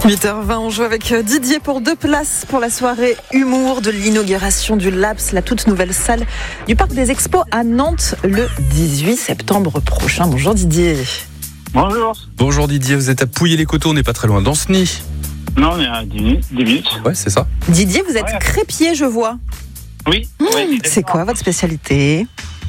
8h20, on joue avec Didier pour 2 places pour la soirée humour de l'inauguration du Laps, la toute nouvelle salle du Parc des Expos à Nantes le 18 septembre prochain. Bonjour Didier. Bonjour. Bonjour Didier, vous êtes à Pouilly-les-Coteaux, on n'est pas très loin d'Ancenis. Non, on est à 10 minutes. Ouais, c'est ça. Didier, vous êtes crêpier, je vois. Oui. C'est quoi votre spécialité?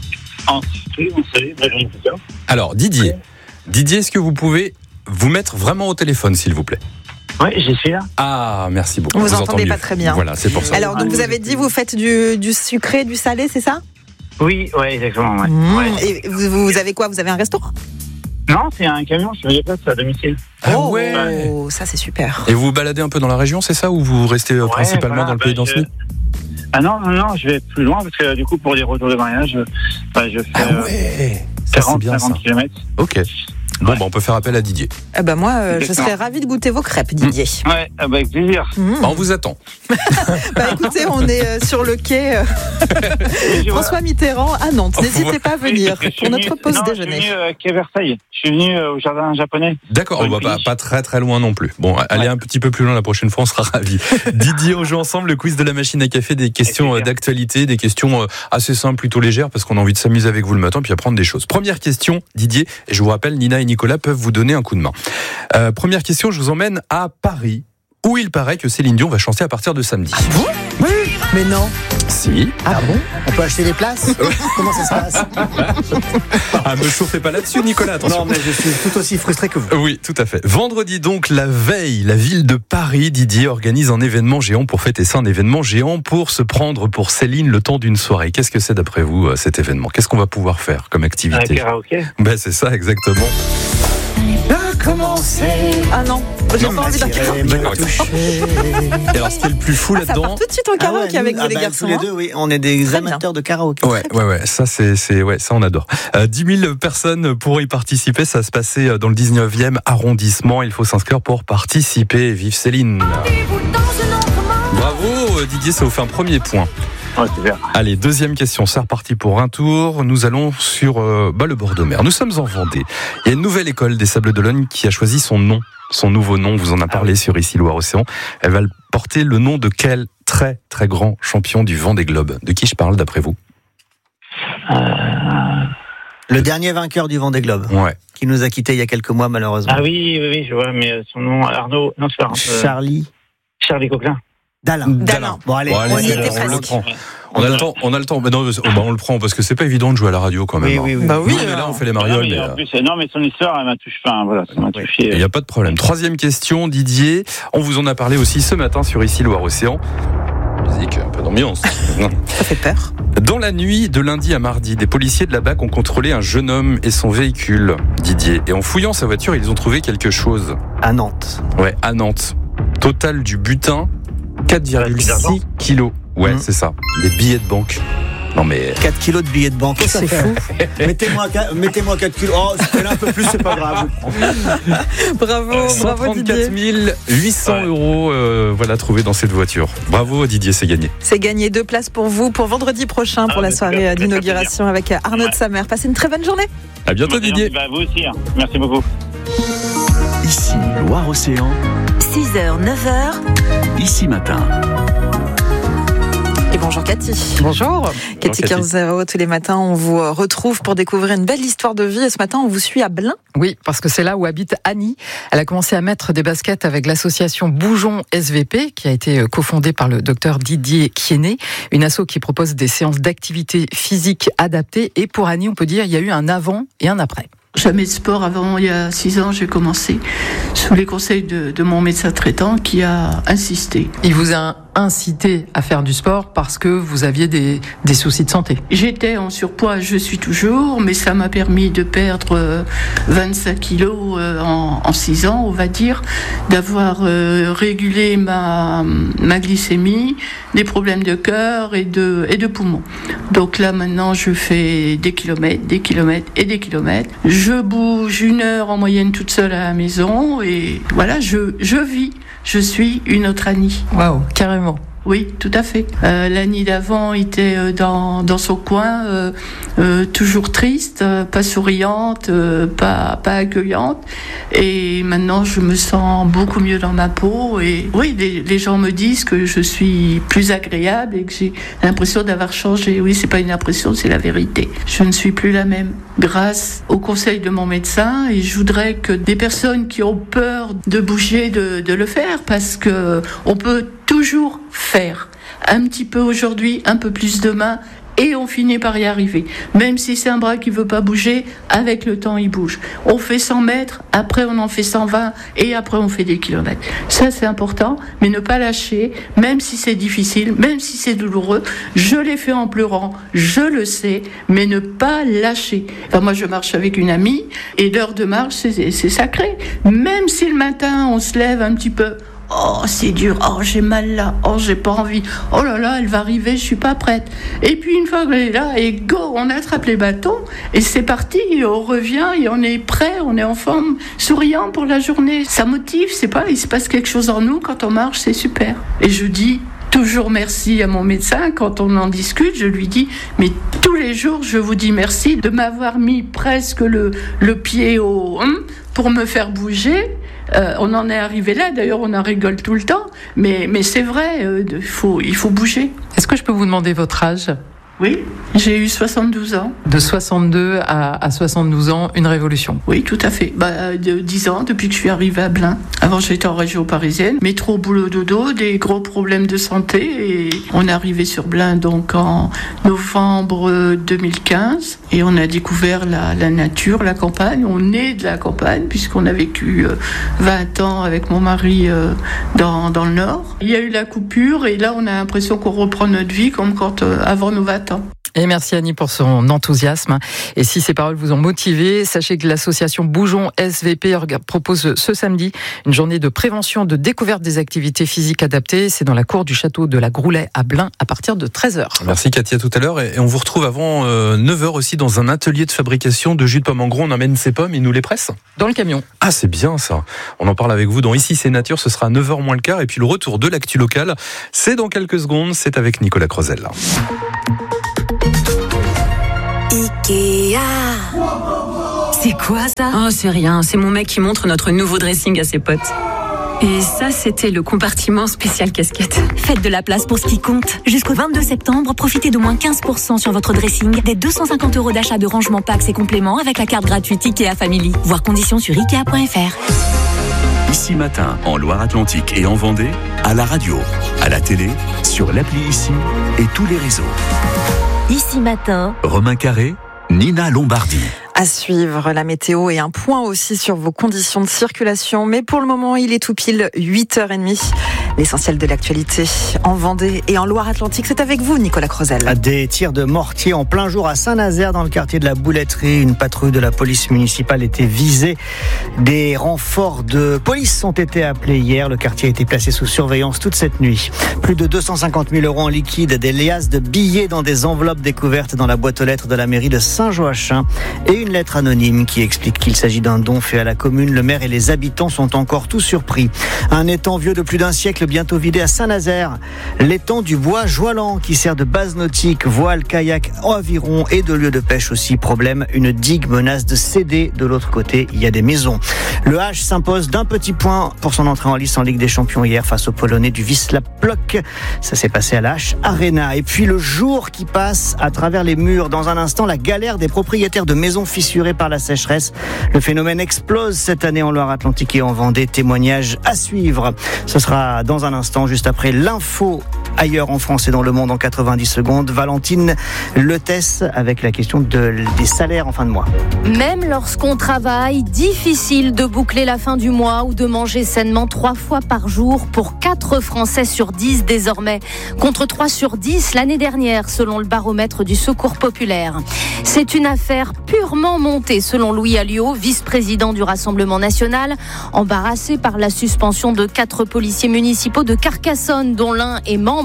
Alors Didier, est-ce que vous pouvez vous mettre vraiment au téléphone s'il vous plaît? Oui, j'y suis là. Ah, merci beaucoup. On vous entendez mieux. pas très bien. Voilà, c'est pour ça. Alors, donc vous avez dit, vous faites du sucré, du salé, c'est ça? Oui, exactement. Ouais. Et vous avez quoi? Vous avez un restaurant? Non, c'est un camion, je me déplace à domicile. Ah Oh, ouais. ça c'est super. Et vous vous baladez un peu dans la région, c'est ça? Ou vous restez principalement dans le pays d'Ancenis? Ah non, je vais plus loin parce que du coup, pour des retours de mariage, je fais 40 km. Ok. Bon, on peut faire appel à Didier. Moi, je serais ravie de goûter vos crêpes, Didier. Ouais, avec plaisir. On vous attend. Écoutez, on est sur le quai François Mitterrand à Nantes. N'hésitez pas à venir pour notre pause déjeuner. Je suis venu quai Versailles. Je suis venu au jardin japonais. D'accord, pas très très loin non plus. Bon, allez un petit peu plus loin la prochaine fois, on sera ravis. Didier, on joue ensemble le quiz de la machine à café, des questions d'actualité, des questions assez simples, plutôt légères, parce qu'on a envie de s'amuser avec vous le matin, puis apprendre des choses. Première question, Didier, et je vous rappelle, Nina et Nicolas peuvent vous donner un coup de main. Première question, je vous emmène à Paris, où il paraît que Céline Dion va chanter à partir de samedi. Ah bon? Oui. Mais non. Si. Ah bon? On peut acheter des places? Comment ça se passe? Ah, me chauffez pas là-dessus, Nicolas, attention. Non, mais je suis tout aussi frustré que vous. Oui, tout à fait. Vendredi donc, la veille, la ville de Paris, Didier, organise un événement géant pour fêter ça, un événement géant pour se prendre pour Céline le temps d'une soirée. Qu'est-ce que c'est d'après vous, cet événement? Qu'est-ce qu'on va pouvoir faire comme activité? Un karaoké. C'est ça, exactement. Ah non, j'ai pas envie d'un karaoké. Et alors, ce qui est le plus fou Ça là-dedans... part tout de suite en karaoké avec vous les garçons. Tous les deux, oui, on est des Très amateurs de karaoké. Ouais, ça ça on adore. 10 000 personnes pourront y participer, ça va se passer dans le 19e arrondissement. Il faut s'inscrire pour participer. Vive Céline. Bravo Didier, ça vous fait un premier point. Ouais, super. Allez, deuxième question, c'est reparti pour un tour. Nous allons sur le bord de mer. Nous sommes en Vendée. Il y a une nouvelle école des Sables d'Olonne qui a choisi son nouveau nom. Vous en a parlé sur Ici Loire-Océan. Elle va porter le nom de quel très très grand champion du Vendée Globe? De qui je parle d'après vous? Le dernier vainqueur du Vendée Globe. Ouais. Qui nous a quittés il y a quelques mois, malheureusement. Ah oui, je vois, mais son nom, Arnaud, non, c'est pas Charlie Coquelin. Dalin. Bon, allez, on y était on le presque. prend. On a le temps. Mais non, on le prend parce que c'est pas évident de jouer à la radio quand même. Oui. Bah oui. Mais là, on fait les marioles. Mais en plus, mais son histoire, elle m'a touché. Enfin, voilà, ça m'a touché. Il n'y a pas de problème. Troisième question, Didier. On vous en a parlé aussi ce matin sur Ici Loire-Océan. Musique, un peu d'ambiance. Ça fait peur. Dans la nuit de lundi à mardi, des policiers de la BAC ont contrôlé un jeune homme et son véhicule, Didier. Et en fouillant sa voiture, ils ont trouvé quelque chose. À Nantes. Ouais, à Nantes. Total du butin, 4,6 kilos. Ouais, c'est ça. Des billets de banque. Non mais... 4 kilos de billets de banque. C'est fou. Mettez-moi 4 kilos. Oh, c'était là un peu plus, c'est pas grave. Bravo 134 Didier. 800 euros trouvés dans cette voiture. Bravo Didier, c'est gagné. C'est gagné 2 places pour vous pour vendredi prochain pour la soirée d'inauguration avec Arnaud de Samer. Passez une très bonne journée. À bientôt Didier. Vous aussi, merci beaucoup. Ici Loire-Océan, 6h, 9h, Ici Matin. Et bonjour Cathy. Bonjour. Cathy 15-0, tous les matins, on vous retrouve pour découvrir une belle histoire de vie. Et ce matin, on vous suit à Blain. Oui, parce que c'est là où habite Annie. Elle a commencé à mettre des baskets avec l'association Bougeons SVP, qui a été cofondée par le docteur Didier Kienné, une asso qui propose des séances d'activité physique adaptées. Et pour Annie, on peut dire qu'il y a eu un avant et un après. Jamais de sport avant, il y a 6 ans, j'ai commencé sous les conseils de mon médecin traitant qui a insisté. Il vous a incité à faire du sport parce que vous aviez des soucis de santé. J'étais en surpoids, je suis toujours, mais ça m'a permis de perdre 25 kilos en 6 ans, on va dire, d'avoir régulé ma glycémie, des problèmes de cœur et de poumons. Donc là, maintenant, je fais des kilomètres et des kilomètres. Je bouge 1 heure en moyenne toute seule à la maison et voilà, je vis. Je suis une autre Annie. Waouh, carrément. Oui, tout à fait. L'année d'avant était dans son coin, toujours triste, pas souriante, pas accueillante. Et maintenant, je me sens beaucoup mieux dans ma peau. Et oui, les gens me disent que je suis plus agréable et que j'ai l'impression d'avoir changé. Oui, c'est pas une impression, c'est la vérité. Je ne suis plus la même. Grâce au conseil de mon médecin, et je voudrais que des personnes qui ont peur de bouger, de le faire, parce que on peut toujours faire un petit peu aujourd'hui, un peu plus demain, et on finit par y arriver. Même si c'est un bras qui veut pas bouger, avec le temps il bouge. On fait 100 mètres, après on en fait 120, et après on fait des kilomètres. Ça c'est important, mais ne pas lâcher, même si c'est difficile, même si c'est douloureux. Je l'ai fait en pleurant, je le sais, mais ne pas lâcher. Enfin, moi je marche avec une amie, et l'heure de marche c'est sacré. Même si le matin on se lève un petit peu, oh, c'est dur. Oh, j'ai mal là. Oh, j'ai pas envie. Oh là là, elle va arriver, je suis pas prête. Et puis, une fois qu'elle est là, et go, on attrape les bâtons, et c'est parti, et on revient, et on est prêt, on est en forme, souriant pour la journée. Ça motive, c'est pas, il se passe quelque chose en nous, quand on marche, c'est super. Et je dis toujours merci à mon médecin, quand on en discute, je lui dis, mais tous les jours, je vous dis merci de m'avoir mis presque le pied pour me faire bouger. On en est arrivé là, d'ailleurs on en rigole tout le temps, mais c'est vrai, il faut bouger. Est-ce que je peux vous demander votre âge ? Oui, j'ai eu 72 ans. De 62 à 72 ans, une révolution. Oui, tout à fait. De 10 ans, depuis que je suis arrivée à Blain. Avant, j'étais en région parisienne. Métro, boulot, dodo, des gros problèmes de santé. Et on est arrivé sur Blain donc en novembre 2015. Et on a découvert la nature, la campagne. On est de la campagne, puisqu'on a vécu 20 ans avec mon mari dans le Nord. Il y a eu la coupure, et là, on a l'impression qu'on reprend notre vie comme quand avant nos 20 ans. Et merci Annie pour son enthousiasme. Et si ces paroles vous ont motivé, sachez que l'association Bougeons SVP propose ce samedi une journée de prévention, de découverte des activités physiques adaptées. C'est dans la cour du château de la Groulet à Blain à partir de 13h. Merci Katia, tout à l'heure. Et on vous retrouve avant 9h aussi dans un atelier de fabrication de jus de pomme. En gros, on amène ces pommes et nous les presse dans le camion. Ah, c'est bien ça. On en parle avec vous dans Ici c'est Nature. Ce sera 9h moins le quart. Et puis le retour de l'actu locale, c'est dans quelques secondes. C'est avec Nicolas Crozel. Ikea. C'est quoi ça ? Oh, c'est rien, c'est mon mec qui montre notre nouveau dressing à ses potes. Et ça, c'était le compartiment spécial casquette. Faites de la place pour ce qui compte. Jusqu'au 22 septembre, profitez d'au moins 15% sur votre dressing, des 250 € d'achat de rangement packs et compléments avec la carte gratuite Ikea Family. Voir conditions sur Ikea.fr. Ici Matin, en Loire-Atlantique et en Vendée, à la radio, à la télé, sur l'appli Ici et tous les réseaux. Ici Matin, Romain Carré, Nina Lombardi. À suivre la météo et un point aussi sur vos conditions de circulation. Mais pour le moment, il est tout pile 8h30. L'essentiel de l'actualité en Vendée et en Loire-Atlantique, c'est avec vous, Nicolas Crozel. Des tirs de mortier en plein jour à Saint-Nazaire, dans le quartier de la Bouletterie. Une patrouille de la police municipale était visée. Des renforts de police ont été appelés hier. Le quartier a été placé sous surveillance toute cette nuit. Plus de 250 000 € en liquide, des liasses de billets dans des enveloppes découvertes dans la boîte aux lettres de la mairie de Saint-Joachim et une lettre anonyme qui explique qu'il s'agit d'un don fait à la commune. Le maire et les habitants sont encore tous surpris. Un étang vieux de plus d'un siècle bientôt vidé à Saint-Nazaire. L'étang du Bois Joalan qui sert de base nautique, voile, kayak, aviron et de lieu de pêche aussi. Problème, une digue menace de céder. De l'autre côté, il y a des maisons. Le H s'impose d'un petit point pour son entrée en lice en Ligue des Champions hier face aux Polonais du Wisla Plock. Ça s'est passé à la H Arena. Et puis le jour qui passe à travers les murs. Dans un instant, la galère des propriétaires de maisons fissurées par la sécheresse. Le phénomène explose cette année en Loire-Atlantique et en Vendée. Témoignage à suivre. Ce sera dans un instant, juste après l'info ailleurs en France et dans le monde en 90 secondes. Valentine Letès avec la question des salaires en fin de mois. Même lorsqu'on travaille, difficile de boucler la fin du mois ou de manger sainement 3 fois par jour pour 4 Français sur 10 désormais, contre 3 sur 10 l'année dernière selon le baromètre du Secours populaire. C'est une affaire purement montée selon Louis Alliot, vice-président du Rassemblement national, embarrassé par la suspension de 4 policiers municipaux de Carcassonne dont l'un est membre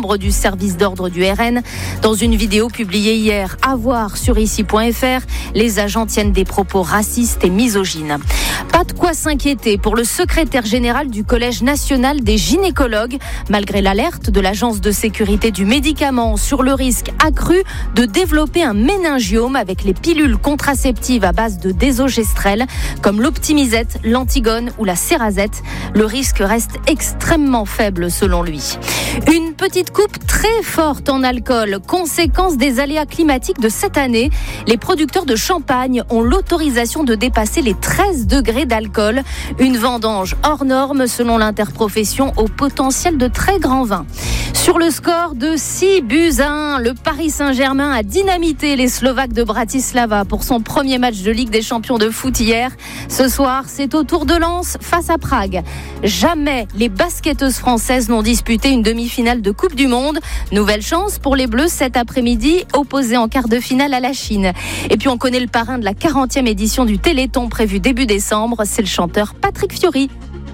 membre du service d'ordre du RN. Dans une vidéo publiée hier à voir sur ici.fr, les agents tiennent des propos racistes et misogynes. Pas de quoi s'inquiéter pour le secrétaire général du Collège national des gynécologues, malgré l'alerte de l'Agence de sécurité du médicament sur le risque accru de développer un méningiome avec les pilules contraceptives à base de désogestrel, comme l'Optimisette, l'Antigone ou la Cerazette. Le risque reste extrêmement faible selon lui. Une petite coupe très forte en alcool, conséquence des aléas climatiques de cette année. Les producteurs de champagne ont l'autorisation de dépasser les 13 degrés d'alcool. Une vendange hors norme selon l'interprofession au potentiel de très grand vin. Sur le score de 6-1, le Paris Saint-Germain a dynamité les Slovaques de Bratislava pour son premier match de Ligue des Champions de foot hier. Ce soir, c'est au tour de Lens face à Prague. Jamais les basketteuses françaises n'ont disputé une demi-finale de Coupe du Monde. Nouvelle chance pour les Bleus cet après-midi, opposés en quart de finale à la Chine. Et puis on connaît le parrain de la 40e édition du Téléthon prévu début décembre, c'est le chanteur Patrick Fiori.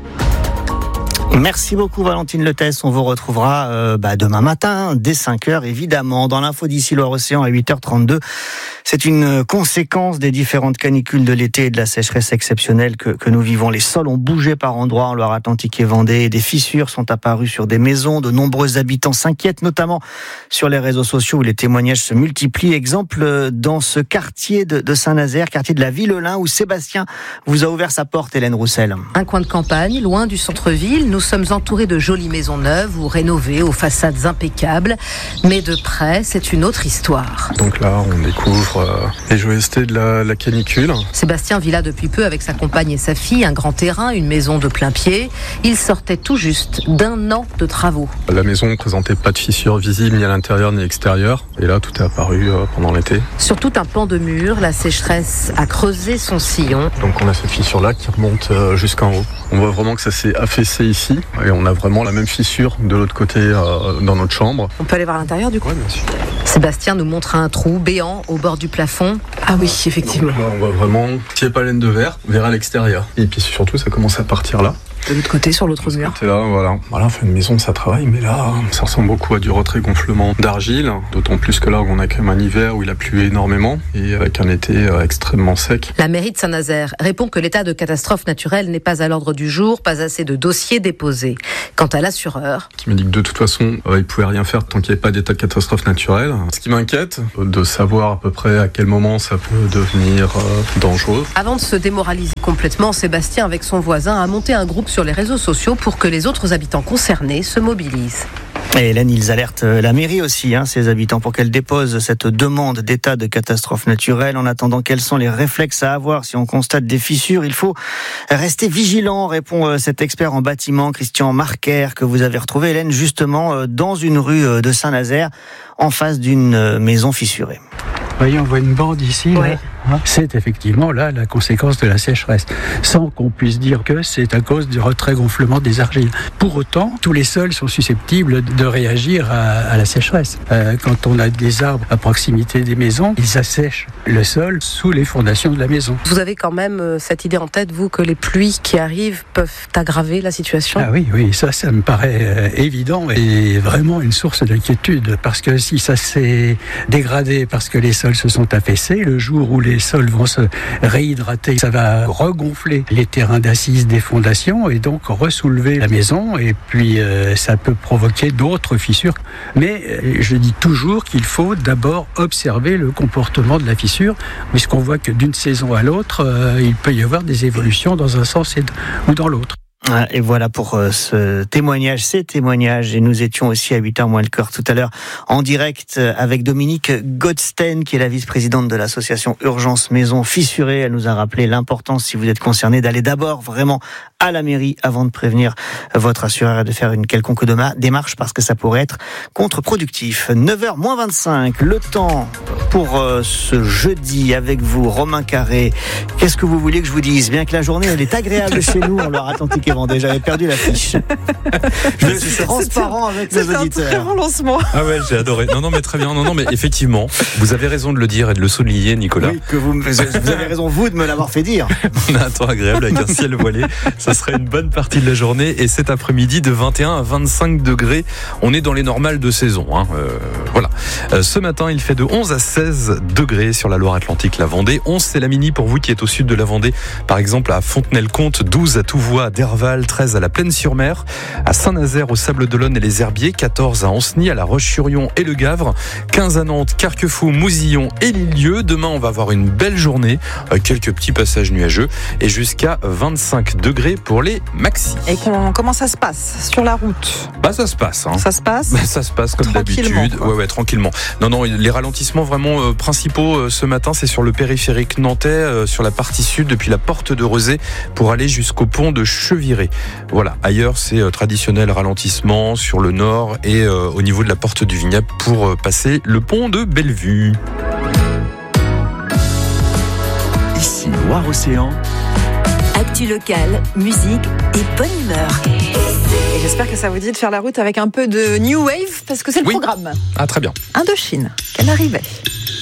Merci beaucoup Valentine Letès, on vous retrouvera demain matin dès 5h évidemment dans l'info d'ici Loire-Océan à 8h32. C'est une conséquence des différentes canicules de l'été et de la sécheresse exceptionnelle que nous vivons. Les sols ont bougé par endroits en Loire-Atlantique et Vendée et des fissures sont apparues sur des maisons. De nombreux habitants s'inquiètent, notamment sur les réseaux sociaux où les témoignages se multiplient. Exemple dans ce quartier de Saint-Nazaire, quartier de la Ville-Lin, où Sébastien vous a ouvert sa porte, Hélène Roussel. Un coin de campagne, loin du centre-ville. Nous sommes entourés de jolies maisons neuves ou rénovées aux façades impeccables. Mais de près, c'est une autre histoire. Donc là, on découvre les joyeusetés de la canicule. Sébastien vit là depuis peu avec sa compagne et sa fille, un grand terrain, une maison de plein pied. Il sortait tout juste d'1 an de travaux. La maison ne présentait pas de fissures visibles ni à l'intérieur ni à l'extérieur. Et là, tout est apparu pendant l'été. Sur tout un pan de mur, la sécheresse a creusé son sillon. Donc on a cette fissure-là qui remonte jusqu'en haut. On voit vraiment que ça s'est affaissé ici. Et on a vraiment la même fissure de l'autre côté dans notre chambre. On peut aller voir à l'intérieur du coup ? Oui, bien sûr. Sébastien nous montre un trou béant au bord du plafond. Ah oui, effectivement. Donc là, on voit vraiment, s'il n'y a pas laine de verre, vers à l'extérieur. Et puis surtout, ça commence à partir là. De l'autre côté, sur l'autre mur. Là, voilà, on fait une maison, ça travaille, mais là, ça ressemble beaucoup à du retrait-gonflement d'argile, d'autant plus que là, on a quand même un hiver où il a plu énormément et avec un été extrêmement sec. La mairie de Saint-Nazaire répond que l'état de catastrophe naturelle n'est pas à l'ordre du jour, pas assez de dossiers déposés. Quant à l'assureur, qui me dit que de toute façon, il pouvait rien faire tant qu'il n'y avait pas d'état de catastrophe naturelle. Ce qui m'inquiète, de savoir à peu près à quel moment ça peut devenir dangereux. Avant de se démoraliser complètement, Sébastien, avec son voisin, a monté un groupe sur les réseaux sociaux pour que les autres habitants concernés se mobilisent. Et Hélène, ils alertent la mairie aussi, ses habitants, pour qu'elle dépose cette demande d'état de catastrophe naturelle. En attendant, quels sont les réflexes à avoir si on constate des fissures? Il faut rester vigilant, répond cet expert en bâtiment, Christian Marquer, que vous avez retrouvé, Hélène, justement dans une rue de Saint-Nazaire, en face d'une maison fissurée. Vous voyez, on voit une bande ici, là. C'est effectivement là la conséquence de la sécheresse, sans qu'on puisse dire que c'est à cause du retrait-gonflement des argiles. Pour autant, tous les sols sont susceptibles de réagir à la sécheresse. Quand on a des arbres à proximité des maisons, ils assèchent le sol sous les fondations de la maison. Vous avez quand même cette idée en tête, vous, que les pluies qui arrivent peuvent aggraver la situation? Ah oui, ça me paraît évident et vraiment une source d'inquiétude, parce que si ça s'est dégradé parce que les sols se sont affaissés, le jour où les sols vont se réhydrater, ça va regonfler les terrains d'assises des fondations et donc ressoulever la maison, et puis ça peut provoquer d'autres fissures. Mais je dis toujours qu'il faut d'abord observer le comportement de la fissure, puisqu'on voit que d'une saison à l'autre, il peut y avoir des évolutions dans un sens ou dans l'autre. Et voilà pour ces témoignages. Et nous étions aussi à 8h moins le quart tout à l'heure en direct avec Dominique Godsten, qui est la vice-présidente de l'association Urgence Maison Fissurée. Elle nous a rappelé l'importance, si vous êtes concerné, d'aller d'abord vraiment à la mairie avant de prévenir votre assureur et de faire une quelconque démarche, parce que ça pourrait être contre-productif. 9h moins 25, le temps pour ce jeudi avec vous, Romain Carré. Qu'est-ce que vous voulez que je vous dise? Bien que la journée elle est agréable chez nous en Loire-Atlantique Vendée. J'avais perdu la fiche. Je suis transparent avec les auditeurs. C'est un très bon lancement. Ah ouais, j'ai adoré. Non, mais très bien. Non, mais effectivement, vous avez raison de le dire et de le souligner, Nicolas. Oui, vous avez raison, vous, de me l'avoir fait dire. On a un temps agréable avec un ciel voilé. Ça serait une bonne partie de la journée. Et cet après-midi, de 21 à 25 degrés. On est dans les normales de saison. Voilà. Ce matin, il fait de 11 à 16 degrés sur la Loire-Atlantique, la Vendée. 11, c'est la mini pour vous qui êtes au sud de la Vendée. Par exemple, à Fontenay-le-Comte, 12 à Touvois, à Derval, 13 à la Plaine-sur-Mer, à Saint-Nazaire, au Sable-d'Olonne et les Herbiers, 14 à Ancenis, à la Roche-sur-Yon et le Gavre, 15 à Nantes, Carquefou, Mousillon et Lilieu. Demain, on va avoir une belle journée, quelques petits passages nuageux et jusqu'à 25 degrés pour les maxi. Et comment ça se passe sur la route ? Ça se passe. Ça se passe ? Ça se passe comme d'habitude. Ouais, tranquillement. Non, les ralentissements vraiment principaux ce matin, c'est sur le périphérique nantais, sur la partie sud, depuis la porte de Rezé pour aller jusqu'au pont de Cheviré. Voilà. Ailleurs, c'est traditionnel ralentissement sur le nord et au niveau de la porte du Vignac pour passer le pont de Bellevue. Ici Loire-Océan. Actu locale, musique et bonne humeur. Et j'espère que ça vous dit de faire la route avec un peu de New Wave, parce que c'est le programme. Ah, très bien. Indochine, quelle arrivée.